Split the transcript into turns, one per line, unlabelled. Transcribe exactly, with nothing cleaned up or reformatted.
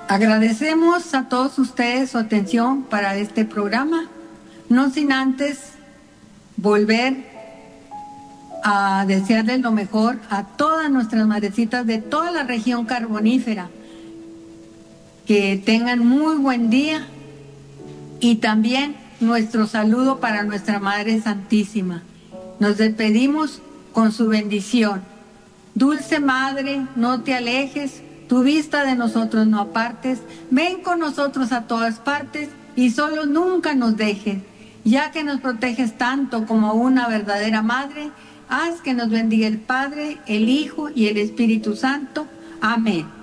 Agradecemos a todos ustedes su atención para este programa, no sin antes volver a desearles lo mejor a todas nuestras madrecitas de toda la región carbonífera, que tengan muy buen día, y también nuestro saludo para nuestra Madre Santísima. Nos despedimos con su bendición. Dulce Madre, no te alejes, tu vista de nosotros no apartes, ven con nosotros a todas partes y solo nunca nos dejes. Ya que nos proteges tanto como una verdadera madre, haz que nos bendiga el Padre, el Hijo y el Espíritu Santo. Amén.